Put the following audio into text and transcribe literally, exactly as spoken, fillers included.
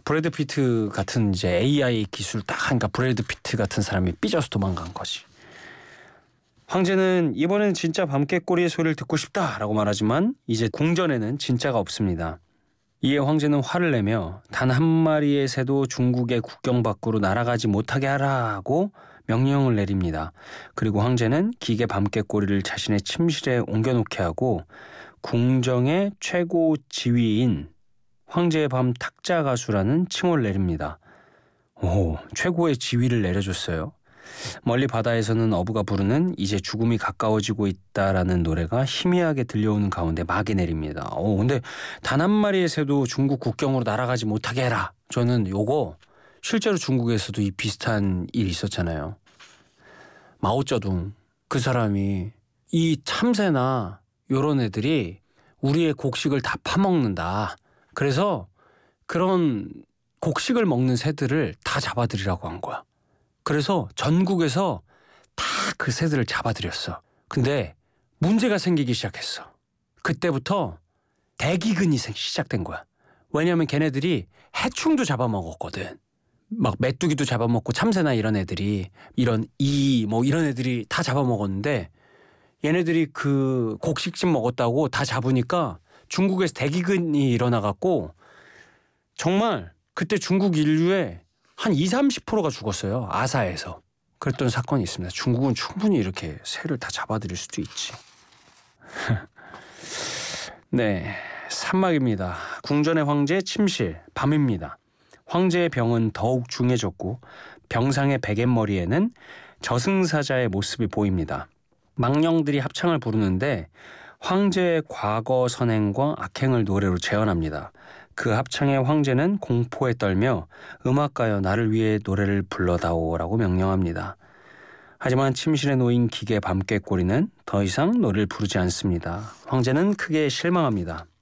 브래드 피트 같은 이제 에이아이 기술 딱 하니까 브래드 피트 같은 사람이 삐져서 도망간 거지. 황제는 이번엔 진짜 밤개꼬리의 소리를 듣고 싶다라고 말하지만 이제 궁전에는 진짜가 없습니다. 이에 황제는 화를 내며 단 한 마리의 새도 중국의 국경 밖으로 날아가지 못하게 하라고 명령을 내립니다. 그리고 황제는 기계 밤개꼬리를 자신의 침실에 옮겨놓게 하고 궁정의 최고 지휘인 황제의 밤 탁자 가수라는 칭호를 내립니다. 오, 최고의 지위를 내려줬어요. 멀리 바다에서는 어부가 부르는 이제 죽음이 가까워지고 있다라는 노래가 희미하게 들려오는 가운데 막이 내립니다. 오, 근데 단 한 마리의 새도 중국 국경으로 날아가지 못하게 해라. 저는 요거 실제로 중국에서도 이 비슷한 일이 있었잖아요. 마오쩌둥 그 사람이 이 참새나 요런 애들이 우리의 곡식을 다 파먹는다. 그래서 그런 곡식을 먹는 새들을 다 잡아들이라고 한 거야. 그래서 전국에서 다 그 새들을 잡아들였어. 근데 문제가 생기기 시작했어. 그때부터 대기근이 시작된 거야. 왜냐하면 걔네들이 해충도 잡아먹었거든. 막 메뚜기도 잡아먹고 참새나 이런 애들이 이런 이 뭐 이런 애들이 다 잡아먹었는데 얘네들이 그 곡식집 먹었다고 다 잡으니까 중국에서 대기근이 일어나갖고 정말 그때 중국 인류의 한 이십, 삼십 퍼센트가 죽었어요. 아사에서. 그랬던 사건이 있습니다. 중국은 충분히 이렇게 새를 다 잡아들일 수도 있지. 네, 산막입니다. 궁전의 황제 침실, 밤입니다. 황제의 병은 더욱 중해졌고 병상의 베갯머리에는 저승사자의 모습이 보입니다. 망령들이 합창을 부르는데 황제의 과거 선행과 악행을 노래로 재현합니다. 그 합창에 황제는 공포에 떨며 음악가여 나를 위해 노래를 불러다오라고 명령합니다. 하지만 침실에 놓인 기계 밤개꼬리는 더 이상 노래를 부르지 않습니다. 황제는 크게 실망합니다.